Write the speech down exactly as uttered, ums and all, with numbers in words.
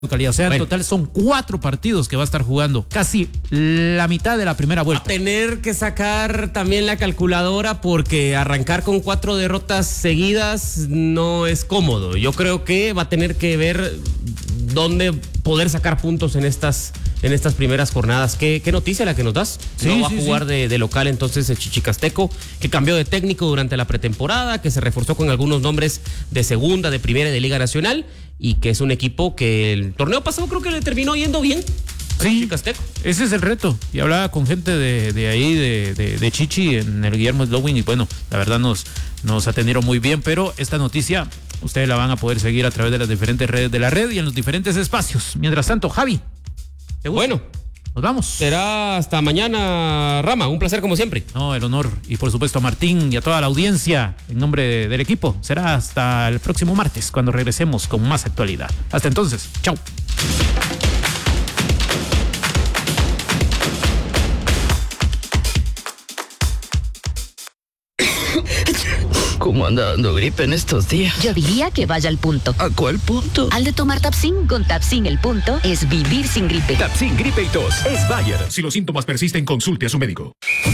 localidad. O sea, en Bueno. total son cuatro partidos que va a estar jugando, casi la mitad de la primera A vuelta. tener que sacar también la calculadora porque arrancar con cuatro derrotas seguidas no es cómodo. Yo creo que va a tener que ver dónde poder sacar puntos en estas, en estas primeras jornadas. ¿Qué, qué noticia la que nos das? Sí, no va sí, a jugar sí. de, de local entonces el Chichicasteco, que cambió de técnico durante la pretemporada, que se reforzó con algunos nombres de segunda, de primera y de Liga Nacional, y que es un equipo que el torneo pasado creo que le terminó yendo bien. Sí, Chichicasteco. ese es el reto. Y hablaba con gente de, de ahí, de, de, de Chichi, en el Guillermo Slowin, y bueno, la verdad nos, nos atendieron muy bien, pero esta noticia ustedes la van a poder seguir a través de las diferentes redes de la red y en los diferentes espacios. Mientras tanto, Javi, ¿te gusta? Bueno, Nos vamos. será hasta mañana, Rama. Un placer como siempre. No, el honor. Y por supuesto a Martín y a toda la audiencia, en nombre de- del equipo. Será hasta el próximo martes, cuando regresemos con más actualidad. Hasta entonces, chao. ¿Cómo anda dando gripe en estos días? Yo diría que vaya al punto. ¿A cuál punto? Al de tomar Tapsin, con Tapsin el punto es vivir sin gripe. Tapsin Gripe y Tos es Bayer. Si los síntomas persisten, consulte a su médico.